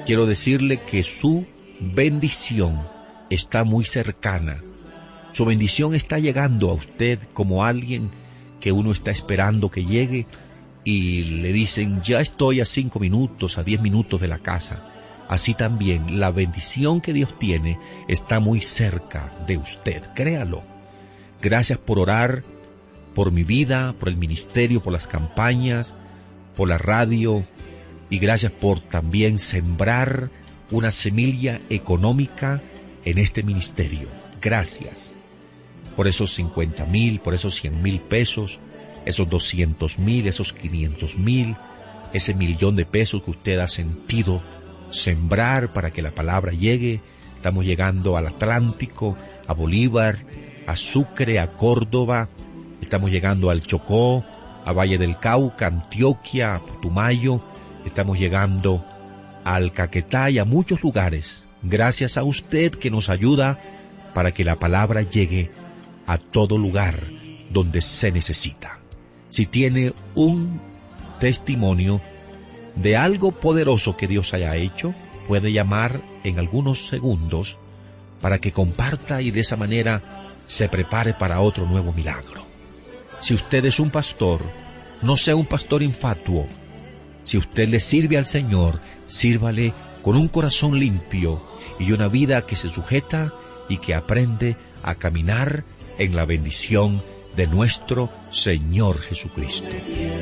quiero decirle que su bendición está muy cercana. Su bendición está llegando a usted como alguien que uno está esperando que llegue y le dicen, ya estoy a 5 minutos, a 10 minutos de la casa. Así también la bendición que Dios tiene está muy cerca de usted, créalo. Gracias por orar por mi vida, por el ministerio, por las campañas, por la radio, y gracias por también sembrar una semilla económica en este ministerio. Gracias por esos 50,000, por esos 100,000 pesos, esos 200,000, esos 500,000, ese 1,000,000 de pesos que usted ha sentido sembrar para que la palabra llegue. Estamos llegando al Atlántico, a Bolívar, a Sucre, a Córdoba, estamos llegando al Chocó, a Valle del Cauca, Antioquia, a Putumayo, estamos llegando al Caquetá y a muchos lugares. Gracias a usted que nos ayuda para que la palabra llegue a todo lugar donde se necesita. Si tiene un testimonio de algo poderoso que Dios haya hecho, puede llamar en algunos segundos para que comparta y de esa manera se prepare para otro nuevo milagro. Si usted es un pastor, no sea un pastor infatuo. Si usted le sirve al Señor, sírvale con un corazón limpio y una vida que se sujeta y que aprende a caminar en la bendición de nuestro Señor Jesucristo.